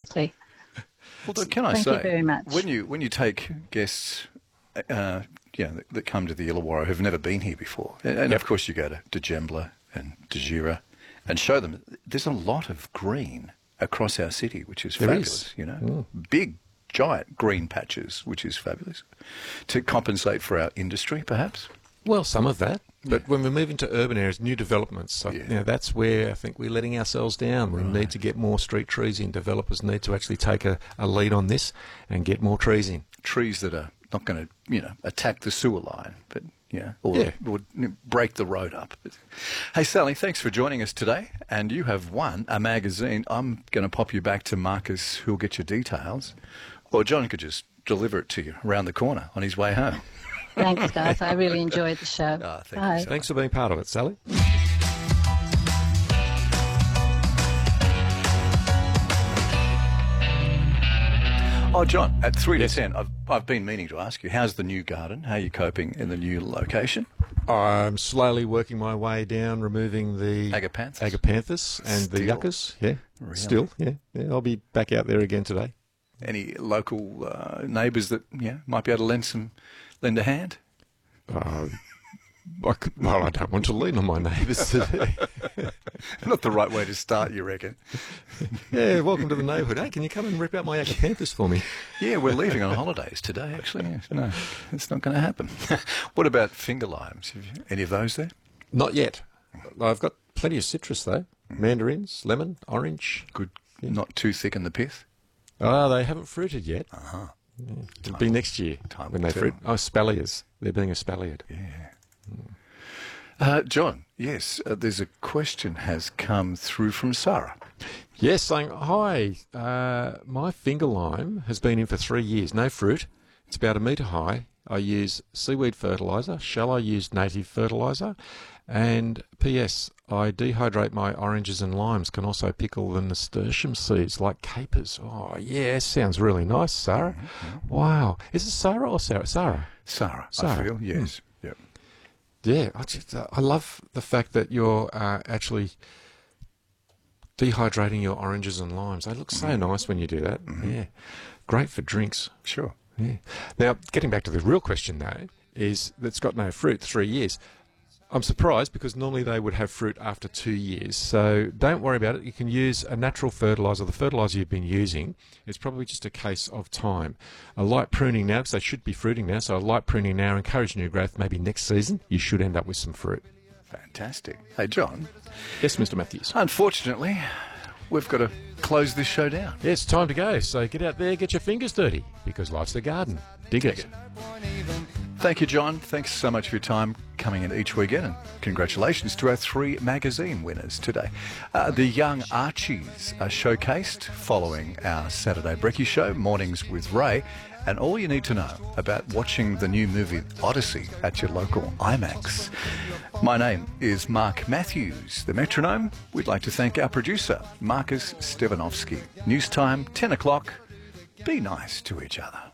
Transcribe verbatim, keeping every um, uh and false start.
See. Well, can I Thank say, you very much. when you when you take guests, uh, you know, that, that come to the Illawarra who've never been here before, and, and Yep. of course you go to Djembla and Djura, and show them there's a lot of green across our city, which is There fabulous. is. You know, Mm. big, giant green patches, which is fabulous, to compensate for our industry, perhaps. Well, some of that. But when we move into urban areas, new developments, so, Yeah. you know, that's where I think we're letting ourselves down. We need to get more street trees in. Developers need to actually take a, a lead on this and get more trees in. Trees that are not going to, you know, attack the sewer line, but yeah, or, Yeah. or you know, break the road up. Hey, Sally, thanks for joining us today. And you have won a magazine. I'm going to pop you back to Marcus, who'll get your details, or John could just deliver it to you around the corner on his way home. Thanks, guys. I really enjoyed the show. Ah, thank you Bye. so Thanks for being part of it, Sally. Oh, John, at three Yes. to ten, I've, I've been meaning to ask you, how's the new garden? How are you coping in the new location? I'm slowly working my way down, removing the Agapanthus? agapanthus and the Still? yuccas. Yeah, Really? still. Yeah. yeah, I'll be back out there again today. Any local uh, neighbours that yeah might be able to lend some lend a hand? Uh, I could, well, I don't want to lean on my neighbours today. Not the right way to start, you reckon? Yeah, welcome to the neighbourhood. Hey, can you come and rip out my agapanthus for me? Yeah, we're leaving on holidays today, actually. Yes, no, it's not going to happen. What about finger limes? Have you, any of those there? Not yet. I've got plenty of citrus, though. Mandarins, lemon, orange. Good, not too thick in the pith? Ah, they haven't fruited yet. Uh-huh. Yeah. It'll be next year time when will they tell. fruit. Oh, spalliers. They're being espaliered. Yeah. Uh, John, yes, uh, there's a question has come through from Sarah. Yes, saying, hi, uh, my finger lime has been in for three years, no fruit. It's about a metre high. I use seaweed fertiliser. Shall I use native fertiliser? And P S, I dehydrate my oranges and limes, can also pickle the nasturtium seeds like capers. Oh, yeah, sounds really nice, Sarah. Wow. Is it Sarah or Sarah? Sarah. Sarah, Sarah. I feel, yes. Yep. Yeah, I just uh, I love the fact that you're uh, actually dehydrating your oranges and limes. They look so nice when you do that. Yeah, great for drinks. Sure. Yeah. Now, getting back to the real question though, is that's got no fruit three years. I'm surprised because normally they would have fruit after two years. So don't worry about it. You can use a natural fertiliser, the fertiliser you've been using. It's probably just a case of time. A light pruning now, because they should be fruiting now, so a light pruning now, encourage new growth. Maybe next season you should end up with some fruit. Fantastic. Hey, John, Yes, Mister Matthews. unfortunately, we've got to close this show down. Yeah, it's time to go. So get out there, get your fingers dirty, because life's a garden. Dig it. Thank you, John. Thanks so much for your time coming in each weekend, and congratulations to our three magazine winners today. Uh, the young Archies are showcased following our Saturday Brekkie show, Mornings with Ray, and all you need to know about watching the new movie Odyssey at your local IMAX. My name is Mark Matthews, the Metronome. We'd like to thank our producer, Marcus Stevanovsky. News time, ten o'clock. Be nice to each other.